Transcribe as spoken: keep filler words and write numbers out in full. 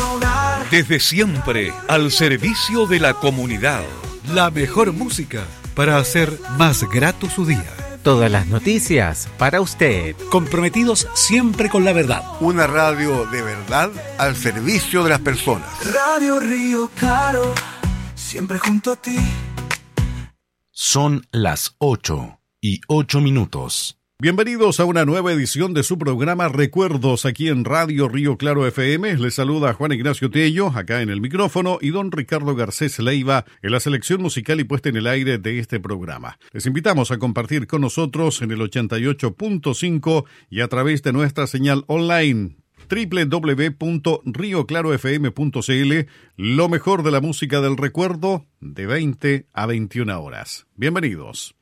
hogar. Desde siempre, al servicio de la comunidad. La mejor música para hacer más grato su día. Todas las noticias para usted. Comprometidos siempre con la verdad. Una radio de verdad al servicio de las personas. Radio Río Claro, siempre junto a ti. Son las ocho y ocho minutos. Bienvenidos a una nueva edición de su programa Recuerdos aquí en Radio Río Claro F M. Les saluda Juan Ignacio Tello, acá en el micrófono, y don Ricardo Garcés Leiva en la selección musical y puesta en el aire de este programa. Les invitamos a compartir con nosotros en el ochenta y ocho punto cinco y a través de nuestra señal online doble u doble u doble u punto rio claro f m punto c l, lo mejor de la música del recuerdo de veinte a veintiuna horas. Bienvenidos.